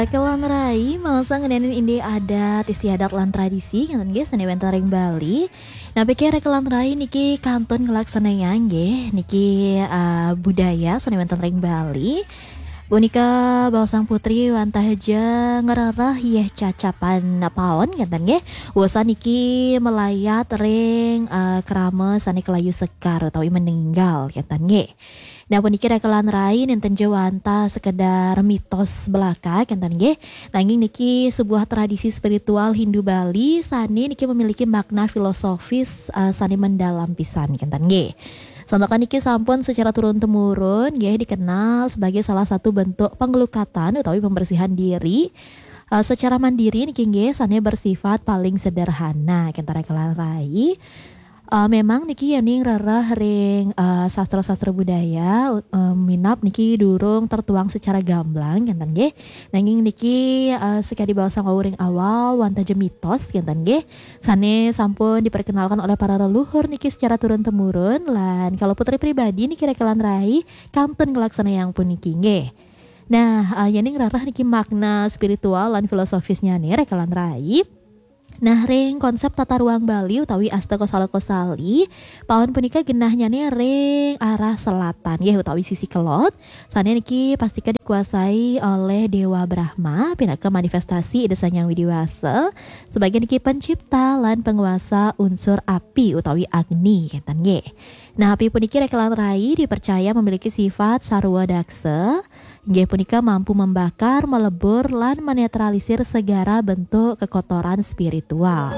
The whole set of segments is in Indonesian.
Kelan rai masa ngenenin indi adat istiadat lan tradisi ngeten nggih sanewen taring Bali. Nah pikir kelan rai niki kantun ngelaksanaan nggih niki budaya sanewen taring Bali. Bonika Bawa Sang Putri wantahaja ngerarah yeh cacapan paon ngeten nggih. Wasa niki melayat ring kerama sani kelayu sekar utawi meninggal ngeten nggih. Nah puniki rekelan rain enten jawanta sekedar mitos belaka kenten nggih. Nanging niki sebuah tradisi spiritual Hindu Bali sani niki memiliki makna filosofis sani mendalam pisan kenten nggih. Santokan niki sampun secara turun temurun nggih dikenal sebagai salah satu bentuk pengelukatan utawi pembersihan diri secara mandiri niki nggih sane bersifat paling sederhana kenten rekelan rai. Memang niki yening rerah ring sastra-sastra budaya minap niki durung tertuang secara gamblang ngenten nggih. Nanging niki sekali bawa sang ring awal wantaja mitos ngenten nggih. Sane sampun diperkenalkan oleh para leluhur niki secara turun temurun lan kalau putri pribadi niki rekelan rai kantun ngelaksana yang pun niki nggih. Nah, yening rerah niki makna spiritual lan filosofisnya nih rekelan rai. Nah ring konsep tata ruang Bali utawi Asta Kosala Kosali paon punika genahnya nih ring arah selatan ya utawi sisi kelot. Sane niki pastika dikuasai oleh Dewa Brahma pinaka manifestasi Ida Sang Hyang Widiwasa sebagai niki pencipta lan penguasa unsur api utawi Agni kenten nggih. Nah api puniki rekelan rai dipercaya memiliki sifat sarwa daksa. Nggih punika mampu membakar, melebur, lan menetralisir segala bentuk kekotoran spiritual.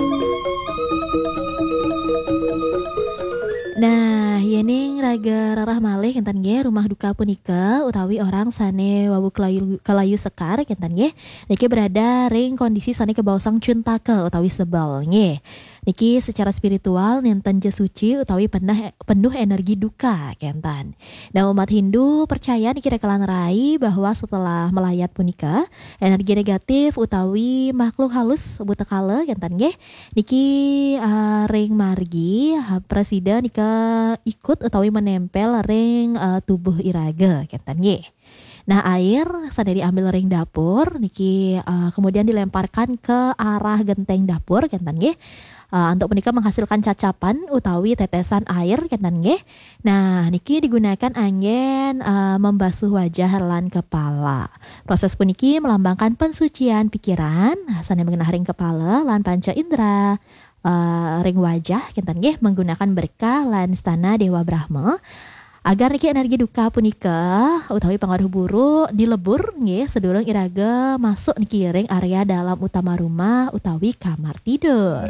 Nah, yening raga rarah malih kenten nggih rumah duka punika utawi orang sane wawu kelayu sekar kenten nggih. Niki berada ring kondisi sane kebausang cuntake utawi sebel nggih. Niki secara spiritual nenten jesuci utawi penuh energi duka kentan. Nah umat Hindu percaya niki rekelan rai bahwa setelah melayat punika energi negatif utawi makhluk halus butekala kentan nggih. Niki ring margi presida nika ikut utawi menempel ring tubuh iraga kentan nggih. Nah air sadaya diambil ring dapur niki kemudian dilemparkan ke arah genteng dapur kentan nggih. Untuk menikah menghasilkan cacapan utawi tetesan air kenten nggih. Nah niki digunakan angin membasuh wajah lan kepala. Proses puniki melambangkan pensucian pikiran sane mengenah ring kepala lan panca indera ring wajah kenten nggih menggunakan berkah lan stana Dewa Brahma. Agar niki energi duka punika utawi pengaruh buruk dilebur nggih sedurung iraga masuk niki ring area dalam utama rumah utawi kamar tidur.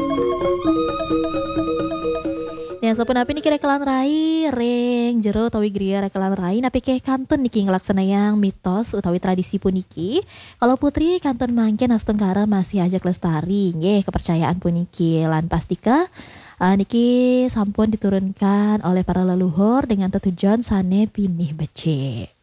Nah sapunapi niki rekelan rai ring jero utawi griya rekelan rai napi keh kantun niki ngelaksanayang mitos utawi tradisi puniki. Kalau putri kantun mangken astengkara masih ajak lestari nggih kepercayaan puniki lan pastika niki sampun diturunkan oleh para leluhur dengan tujuan sane pinih becik.